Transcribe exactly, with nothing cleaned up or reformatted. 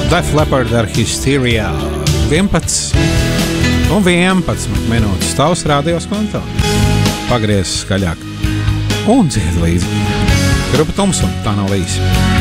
Def Leppard ar Hysteria. vienpadsmit un vienpadsmit minūtes tavs radios konto. Pagriez skaļāk un dzied līdzi. Grupa Tumsum, tā nav līdzi.